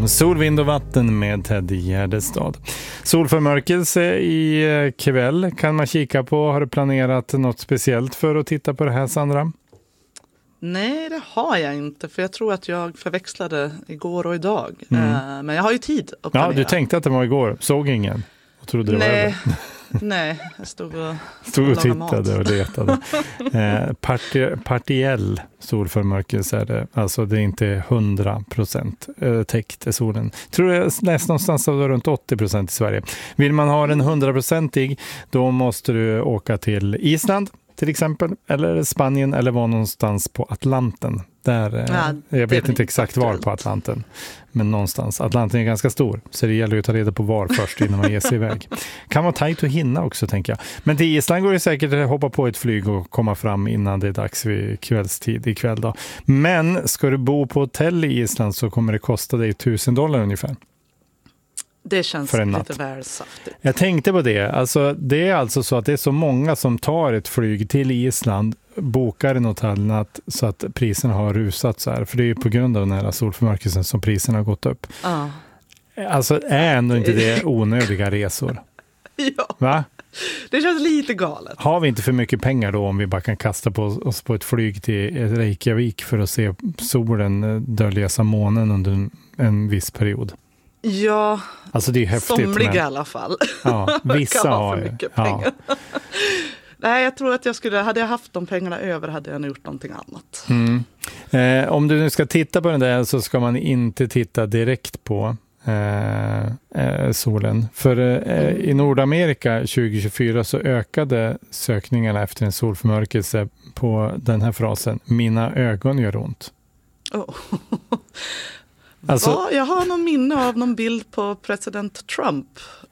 FM. Sol, vind och vatten med Ted Gärdestad. Solförmörkelse i kväll kan man kika på. Har du planerat något speciellt för att titta på det här, Sandra? Nej, det har jag inte. För jag tror att jag förväxlade igår och idag. Men jag har ju tid att planera. Ja, du tänkte att det var igår. Såg ingen? Och trodde det var över. Nej, jag stod och tittade mat. Och letade. Partiell solförmörkelse är det. Alltså det är inte 100% täckt i solen. Tror jag läste någonstans att det var runt 80% i Sverige. Vill man ha den 100%ig, då måste du åka till Island till exempel, eller Spanien, eller vara någonstans på Atlanten. Där, jag vet inte exakt var på Atlanten, men någonstans. Atlanten är ganska stor, så det gäller att ta reda på var först innan man ger sig iväg. Kan vara tajt att hinna också, tänker jag. Men till Island går det säkert att hoppa på ett flyg och komma fram innan det är dags vid kvällstid ikväll då. Men ska du bo på hotell i Island så kommer det kosta dig $1,000 ungefär. Det känns lite väl saftigt. Jag tänkte på det. Alltså, det är alltså så att det är så många som tar ett flyg till Island, bokar en hotellnatt så att priserna har rusat så här. För det är ju på grund av den här solförmörkelsen som priserna har gått upp. Alltså är ändå inte det onödiga resor? Ja. Va? Det känns lite galet. Har vi inte för mycket pengar då om vi bara kan kasta på oss på ett flyg till Reykjavik för att se solen dölja som månen under en viss period? Ja, alltså det är häftigt, somliga i alla fall. Ja, vissa har för mycket pengar. Ja. Nej, jag tror att hade jag haft de pengarna över hade jag gjort någonting annat. Om du nu ska titta på den där så ska man inte titta direkt på solen. För i Nordamerika 2024 så ökade sökningarna efter en solförmörkelse på den här frasen: mina ögon gör ont. Alltså, jag har någon minne av någon bild på president Trump.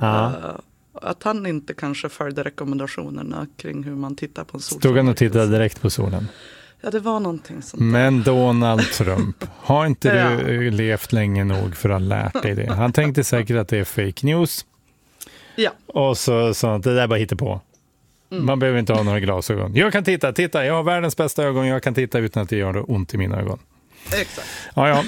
Att han inte kanske följde rekommendationerna kring hur man tittar på en sol. Stod han och tittade direkt på solen? Ja, det var någonting sånt. Men Donald Trump, har inte du levt länge nog för att ha lärt dig det? Han tänkte säkert att det är fake news. Ja. Och så sa han, det där bara hittar på. Man behöver inte ha några glasögon. Jag kan titta, jag har världens bästa ögon. Jag kan titta utan att det gör ont i mina ögon. Exakt. Ja.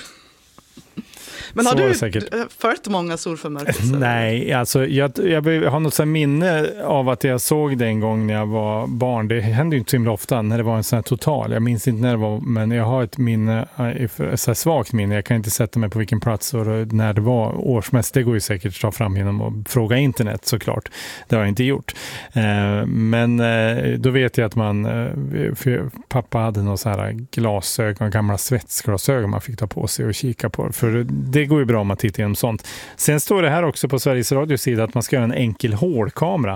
Men har du följt många solförmörkelser? Nej, alltså jag har något så minne av att jag såg det en gång när jag var barn. Det hände ju inte så himla ofta när det var en sån här total. Jag minns inte när det var, men jag har ett minne, så här svagt minne. Jag kan inte sätta mig på vilken plats och när det var årsmässigt. Det går ju säkert att ta fram genom att fråga internet såklart. Det har jag inte gjort. Men då vet jag att för pappa hade några så här glasögon, gamla svetsglasögon man fick ta på sig och kika på. För det går ju bra om man tittar igenom sånt. Sen står det här också på Sveriges Radios sida att man ska göra en enkel hålkamera.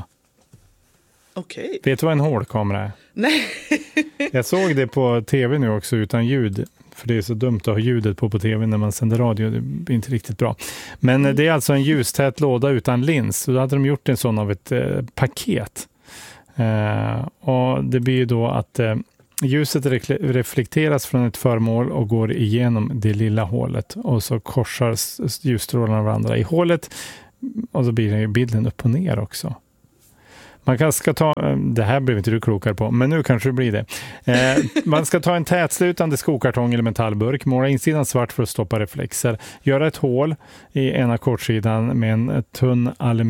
Okej. Vet du vad en hålkamera är? Nej. Jag såg det på tv nu också utan ljud. För det är så dumt att ha ljudet på tv när man sänder radio. Det är inte riktigt bra. Men det är alltså en ljustät låda utan lins. Så då hade de gjort en sån av ett paket. Och det blir ju då att ljuset reflekteras från ett föremål och går igenom det lilla hålet. Och så korsar ljusstrålarna varandra i hålet. Och så blir bilden upp och ner också. Man ska det här blev inte du klokare på, men nu kanske det blir det. Man ska ta en tätslutande skokartong eller metallburk, måla insidan svart för att stoppa reflexer. Göra ett hål i ena kortsidan med en tunn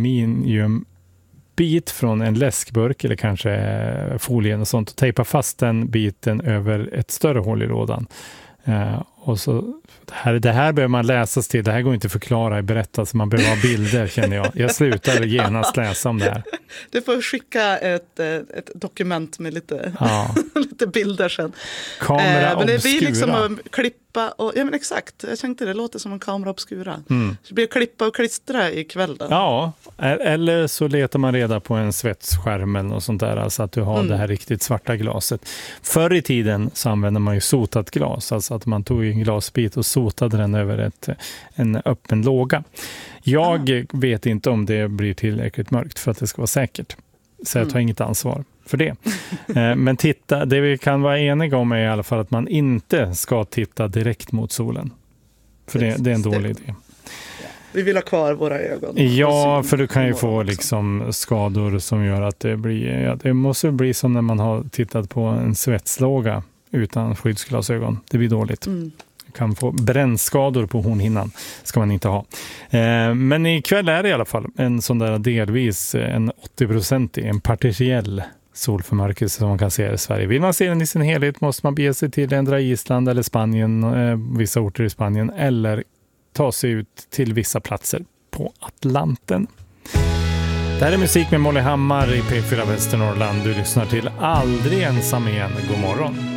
aluminiumbit från en läskburk eller kanske folien och sånt. Och tejpa fast den biten över ett större hål i lådan. Och så det här behöver man läsas till. Det här går inte att förklara i berättelse. Man behöver ha bilder, känner jag. Jag slutar genast läsa om det här. Du får skicka ett dokument med lite bilder sen. Kamera men det obscura. blir liksom att klippa och, ja men exakt, jag tänkte det låter som en kamera obscura. Det blir klippa och klistra ikväll då. Ja, eller så letar man reda på en svetsskärm eller något sånt där, alltså att du har det här riktigt svarta glaset. Förr i tiden så använde man ju sotat glas, alltså att man tog en glasbit och sotade den över en öppen låga. Jag vet inte om det blir tillräckligt mörkt för att det ska vara säkert. Så jag tar inget ansvar för det. Men det vi kan vara eniga om är i alla fall att man inte ska titta direkt mot solen. För det är en dålig idé. Vi vill ha kvar våra ögon. Ja, för du kan ju få liksom skador som gör att det måste bli som när man har tittat på en svetslåga utan skyddsglasögon. Det blir dåligt. kan få brännskador på hornhinnan. Ska man inte ha. Men ikväll är det i alla fall en sån där delvis en 80%, en partiell solförmörkelse som man kan se i Sverige. Vill man se den i sin helhet måste man bege sig till ändra Island eller Spanien, vissa orter i Spanien, eller ta sig ut till vissa platser på Atlanten. Det här är musik med Molly Hammar i P4 Västernorrland. Du lyssnar till Aldrig ensam igen. God morgon.